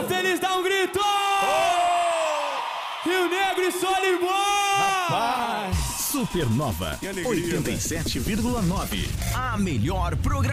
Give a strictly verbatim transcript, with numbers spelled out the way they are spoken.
feliz, dá um grito! Oh! Rio Negro e Solimões! Rapaz! Supernova oitenta e sete vírgula nove. A melhor programação.